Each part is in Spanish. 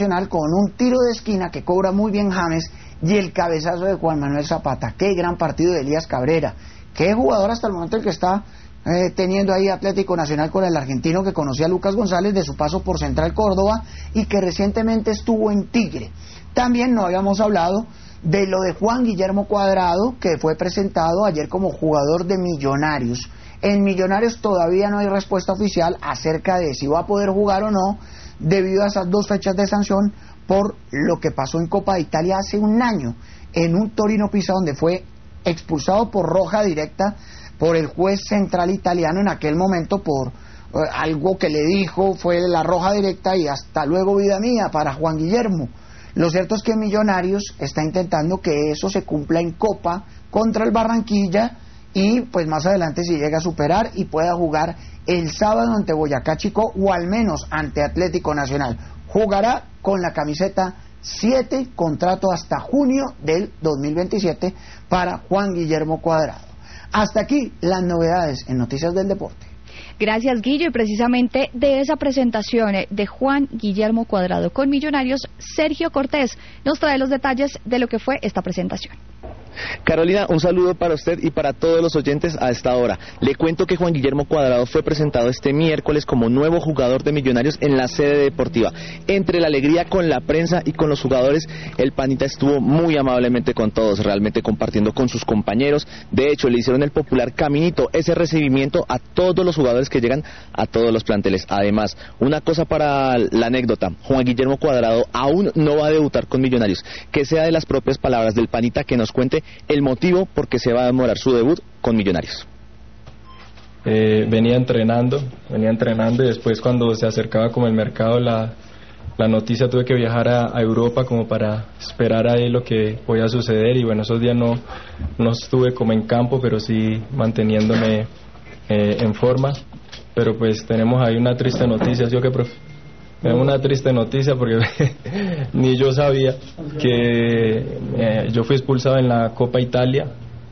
con un tiro de esquina que cobra muy bien James y el cabezazo de Juan Manuel Zapata. Qué gran partido de Elías Cabrera, qué jugador hasta el momento el que está teniendo ahí Atlético Nacional con el argentino que conocía a Lucas González de su paso por Central Córdoba y que recientemente estuvo en Tigre. También no habíamos hablado de lo de Juan Guillermo Cuadrado, que fue presentado ayer como jugador de Millonarios. En Millonarios todavía no hay respuesta oficial acerca de si va a poder jugar o no, debido a esas 2 fechas de sanción por lo que pasó en Copa de Italia hace un año, en un Torino Pisa, donde fue expulsado por roja directa por el juez central italiano en aquel momento por algo que le dijo, fue la roja directa y hasta luego vida mía para Juan Guillermo. Lo cierto es que Millonarios está intentando que eso se cumpla en Copa contra el Barranquilla y pues más adelante si llega a superar y pueda jugar el sábado ante Boyacá Chico o al menos ante Atlético Nacional. Jugará con la camiseta 7, contrato hasta junio del 2027 para Juan Guillermo Cuadrado. Hasta aquí las novedades en Noticias del Deporte. Gracias, Guillo, y precisamente de esa presentación de Juan Guillermo Cuadrado con Millonarios, Sergio Cortés nos trae los detalles de lo que fue esta presentación. Carolina, un saludo para usted y para todos los oyentes a esta hora. Le cuento que Juan Guillermo Cuadrado fue presentado este miércoles como nuevo jugador de Millonarios en la sede deportiva. Entre la alegría con la prensa y con los jugadores, el panita estuvo muy amablemente con todos, realmente compartiendo con sus compañeros. De hecho, le hicieron el popular caminito, ese recibimiento a todos los jugadores que llegan a todos los planteles. Además, una cosa para la anécdota, Juan Guillermo Cuadrado aún no va a debutar con Millonarios. Que sea de las propias palabras del panita que nos cuente el motivo por qué se va a demorar su debut con Millonarios. Venía entrenando y después cuando se acercaba como el mercado la noticia, tuve que viajar a Europa como para esperar ahí lo que podía suceder y bueno, esos días no estuve como en campo, pero sí manteniéndome en forma, pero pues tenemos ahí una triste noticia, ¿sí o qué, profe? Tenemos una triste noticia porque ni yo sabía que yo fui expulsado en la Copa Italia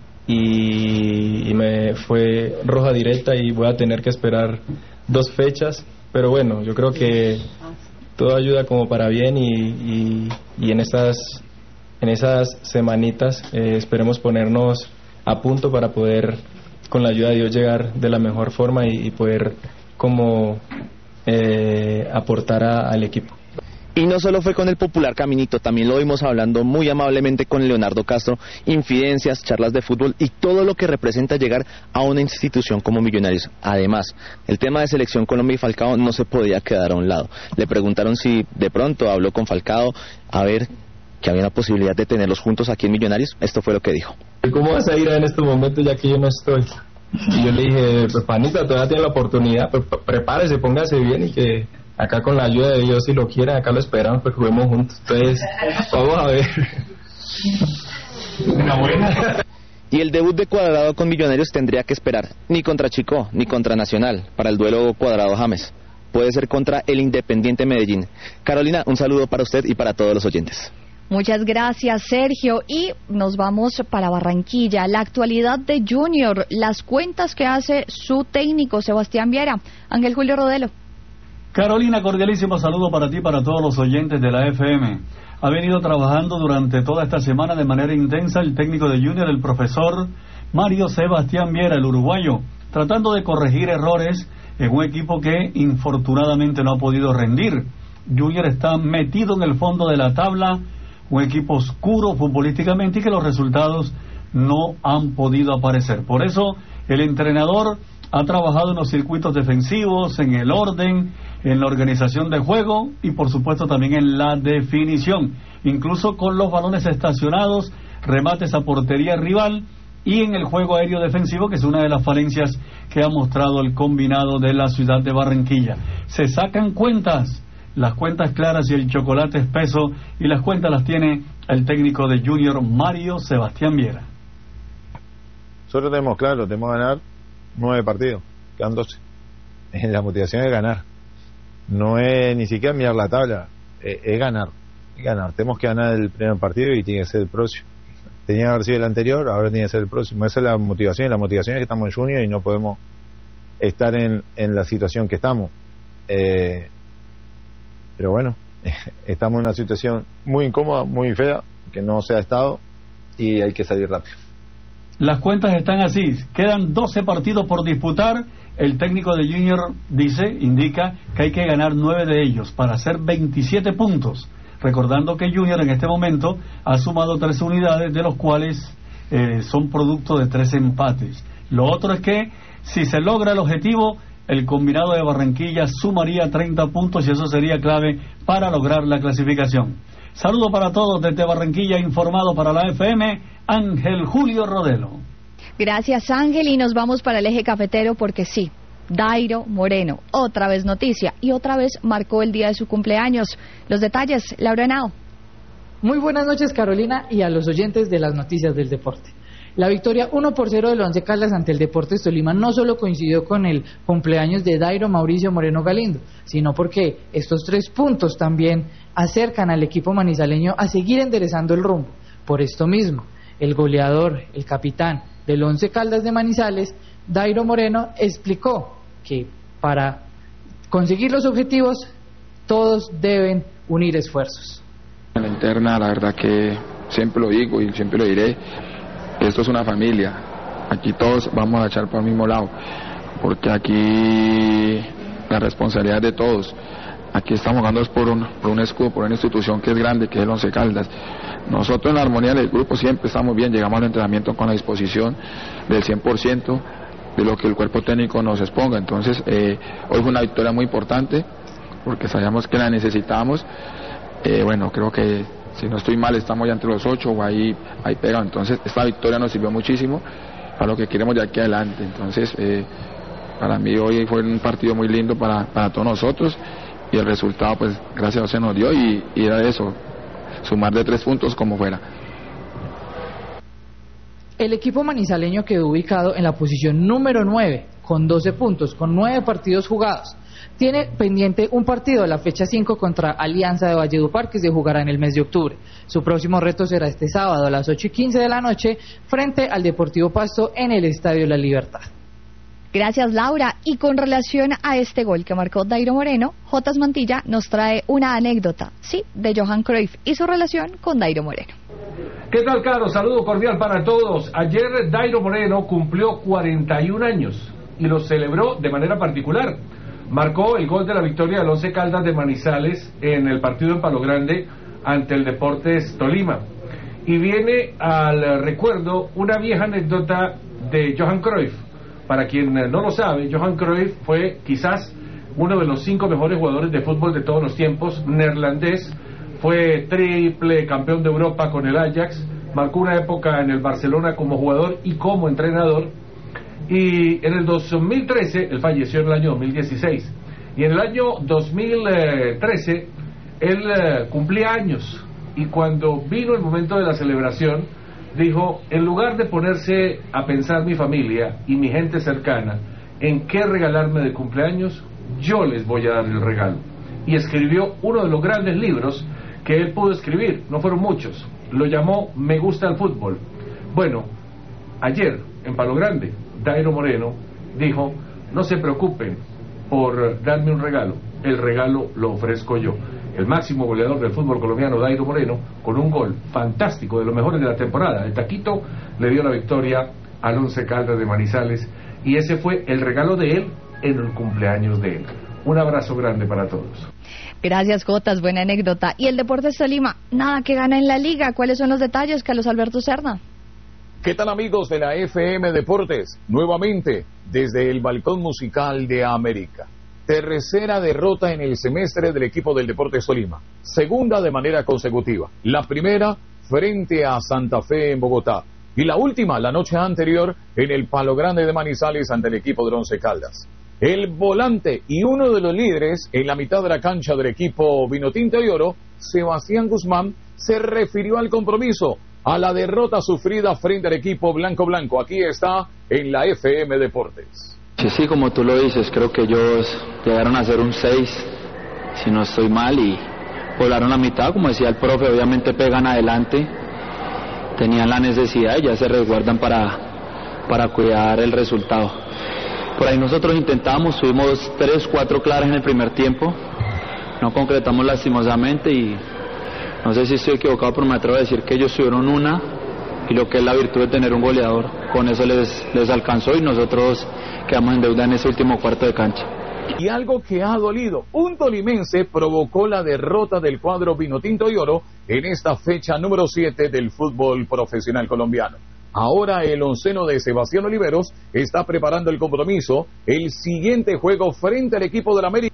y me fue roja directa y voy a tener que esperar 2 fechas, pero bueno, yo creo que todo ayuda como para bien y en esas semanitas esperemos ponernos a punto para poder con la ayuda de Dios llegar de la mejor forma y poder como aportar al equipo. Y no solo fue con el popular caminito, también lo vimos hablando muy amablemente con Leonardo Castro, infidencias, charlas de fútbol y todo lo que representa llegar a una institución como Millonarios. Además, el tema de selección Colombia y Falcao no se podía quedar a un lado. Le preguntaron si de pronto habló con Falcao, a ver que había una posibilidad de tenerlos juntos aquí en Millonarios. Esto fue lo que dijo. ¿Cómo vas a ir en estos momentos ya que yo no estoy? Y yo le dije, pues panita, todavía tiene la oportunidad, pues prepárese, póngase bien y que acá con la ayuda de Dios, si lo quieren, acá lo esperamos, pues juguemos juntos. Entonces, vamos a ver. Una buena. Y el debut de Cuadrado con Millonarios tendría que esperar, ni contra Chico, ni contra Nacional, para el duelo Cuadrado-James. Puede ser contra el Independiente Medellín. Carolina, un saludo para usted y para todos los oyentes. Muchas gracias, Sergio. Y nos vamos para Barranquilla. La actualidad de Junior, las cuentas que hace su técnico, Sebastián Viera. Ángel Julio Rodelo. Carolina, cordialísimo saludo para ti y para todos los oyentes de la FM. Ha venido trabajando durante toda esta semana de manera intensa el técnico de Junior, el profesor Mario Sebastián Viera, el uruguayo, tratando de corregir errores en un equipo que infortunadamente no ha podido rendir. Junior está metido en el fondo de la tabla, un equipo oscuro futbolísticamente y que los resultados no han podido aparecer. Por eso el entrenador ha trabajado en los circuitos defensivos, en el orden, en la organización de juego y por supuesto también en la definición, incluso con los balones estacionados, remates a portería rival y en el juego aéreo defensivo, que es una de las falencias que ha mostrado el combinado de la ciudad de Barranquilla. Se sacan cuentas, las cuentas claras y el chocolate espeso, y las cuentas las tiene el técnico de Junior, Mario Sebastián Viera. Nosotros tenemos claro, tenemos que ganar 9 partidos, quedan 12. La motivación es ganar, no es ni siquiera mirar la tabla, es ganar, tenemos que ganar el primer partido y tiene que ser el próximo. Tenía que haber sido el anterior, ahora tiene que ser el próximo. Esa es la motivación, y la motivación es que estamos en Junior y no podemos estar en la situación que estamos. Pero bueno, estamos en una situación muy incómoda, muy fea, que no se ha estado y hay que salir rápido. Las cuentas están así, quedan 12 partidos por disputar. El técnico de Junior indica que hay que ganar 9 de ellos para hacer 27 puntos. Recordando que Junior en este momento ha sumado 3 unidades, de los cuales son producto de 3 empates. Lo otro es que si se logra el objetivo, el combinado de Barranquilla sumaría 30 puntos y eso sería clave para lograr la clasificación. Saludo para todos desde Barranquilla, informado para la FM, Ángel Julio Rodelo. Gracias, Ángel, y nos vamos para el eje cafetero porque sí, Dairo Moreno, otra vez noticia y otra vez marcó el día de su cumpleaños. Los detalles, Laura Henao. Muy buenas noches, Carolina, y a los oyentes de las noticias del deporte. La victoria 1-0 del Once Caldas ante el Deportes Tolima no solo coincidió con el cumpleaños de Dairo Mauricio Moreno Galindo, sino porque estos 3 puntos también acercan al equipo manizaleño a seguir enderezando el rumbo. Por esto mismo, el goleador, el capitán del Once Caldas de Manizales, Dairo Moreno, explicó que para conseguir los objetivos todos deben unir esfuerzos. En la interna, la verdad que siempre lo digo y siempre lo diré, esto es una familia, aquí todos vamos a echar por el mismo lado, porque aquí la responsabilidad es de todos. Aquí estamos jugando por un escudo, por una institución que es grande, que es el Once Caldas. Nosotros en la armonía del grupo siempre estamos bien, llegamos al entrenamiento con la disposición del 100% de lo que el cuerpo técnico nos exponga. Entonces, hoy fue una victoria muy importante, porque sabíamos que la necesitábamos. Bueno, creo que si no estoy mal, estamos ya entre los 8 o ahí pegado. Entonces, esta victoria nos sirvió muchísimo para lo que queremos de aquí adelante. Entonces, para mí hoy fue un partido muy lindo para todos nosotros. Y el resultado, pues, gracias a Dios se nos dio y era eso, sumar de 3 puntos como fuera. El equipo manizaleño quedó ubicado en la posición número 9, con 12 puntos, con 9 partidos jugados. Tiene pendiente un partido de la fecha 5 contra Alianza de Valledupar, que se jugará en el mes de octubre. Su próximo reto será este sábado a las 8:15 de la noche, frente al Deportivo Pasto en el Estadio La Libertad. Gracias, Laura. Y con relación a este gol que marcó Dairo Moreno, Jotas Mantilla nos trae una anécdota, sí, de Johan Cruyff y su relación con Dairo Moreno. ¿Qué tal, Caro? Saludo cordial para todos. Ayer Dairo Moreno cumplió 41 años y lo celebró de manera particular. Marcó el gol de la victoria del Once Caldas de Manizales en el partido en Palo Grande ante el Deportes Tolima. Y viene al recuerdo una vieja anécdota de Johan Cruyff. Para quien no lo sabe, Johan Cruyff fue quizás uno de los 5 mejores jugadores de fútbol de todos los tiempos, neerlandés, fue triple campeón de Europa con el Ajax, marcó una época en el Barcelona como jugador y como entrenador, y en el 2013, él falleció en el año 2016, y en el año 2013 él cumplía años, y cuando vino el momento de la celebración, dijo, en lugar de ponerse a pensar mi familia y mi gente cercana en qué regalarme de cumpleaños, yo les voy a dar el regalo. Y escribió uno de los grandes libros que él pudo escribir, no fueron muchos, lo llamó Me gusta el fútbol. Bueno, ayer en Palo Grande, Dairo Moreno dijo, no se preocupen por darme un regalo, el regalo lo ofrezco yo. El máximo goleador del fútbol colombiano, Dairo Moreno, con un gol fantástico, de los mejores de la temporada. El taquito le dio la victoria al Once Caldas de Manizales y ese fue el regalo de él en el cumpleaños de él. Un abrazo grande para todos. Gracias, Jotas, buena anécdota. Y el Deportes Tolima, nada que gana en la liga. ¿Cuáles son los detalles, Carlos Alberto Cerda? ¿Qué tal, amigos de la FM Deportes? Nuevamente, desde el balcón musical de América. Tercera derrota en el semestre del equipo del Deportes Tolima. Segunda de manera consecutiva. La primera frente a Santa Fe en Bogotá. Y la última, la noche anterior, en el Palo Grande de Manizales ante el equipo de Once Caldas. El volante y uno de los líderes en la mitad de la cancha del equipo Vinotinto y Oro, Sebastián Guzmán, se refirió al compromiso, a la derrota sufrida frente al equipo blanco-blanco. Aquí está en la FM Deportes. Sí, como tú lo dices, creo que ellos llegaron a hacer un 6, si no estoy mal, y volaron la mitad, como decía el profe, obviamente pegan adelante, tenían la necesidad y ya se resguardan para cuidar el resultado. Por ahí nosotros intentamos, tuvimos 3, 4 claras en el primer tiempo, no concretamos lastimosamente y no sé si estoy equivocado, pero me atrevo a decir que ellos tuvieron una y lo que es la virtud de tener un goleador, con eso les alcanzó y nosotros quedamos en deuda en ese último cuarto de cancha. Y algo que ha dolido, un tolimense provocó la derrota del cuadro Vinotinto y Oro en esta fecha número 7 del fútbol profesional colombiano. Ahora el onceno de Sebastián Oliveros está preparando el compromiso, el siguiente juego frente al equipo del América.